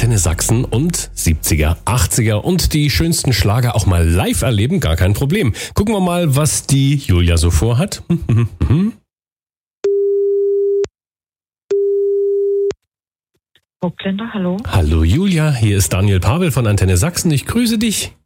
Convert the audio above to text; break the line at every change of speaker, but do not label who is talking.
Antenne Sachsen und 70er, 80er und die schönsten Schlager auch mal live erleben, gar kein Problem. Gucken wir mal, was die Julia so vorhat.
Burgländer, hallo.
Hallo Julia, hier ist Daniel Pavel von Antenne Sachsen. Ich grüße dich.